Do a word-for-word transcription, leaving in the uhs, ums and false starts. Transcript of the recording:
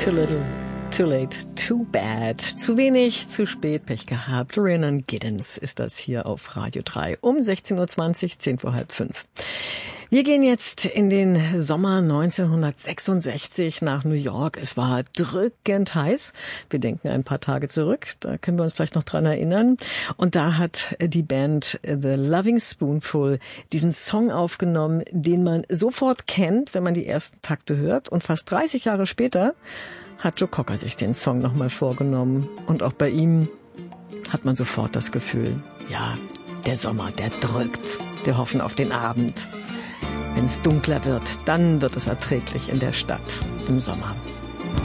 Too little, too late, too bad. Zu wenig, zu spät, Pech gehabt. Rhiannon Giddens ist das hier auf Radio drei um sechzehn Uhr zwanzig, zehn vor halb fünf. Wir gehen jetzt in den Sommer neunzehnhundertsechsundsechzig nach New York. Es war drückend heiß. Wir denken ein paar Tage zurück. Da können wir uns vielleicht noch dran erinnern. Und da hat die Band The Loving Spoonful diesen Song aufgenommen, den man sofort kennt, wenn man die ersten Takte hört. Und fast dreißig Jahre später hat Joe Cocker sich den Song nochmal vorgenommen. Und auch bei ihm hat man sofort das Gefühl, ja, der Sommer, der drückt. Wir hoffen auf den Abend. Wenn es dunkler wird, dann wird es erträglich in der Stadt im Sommer.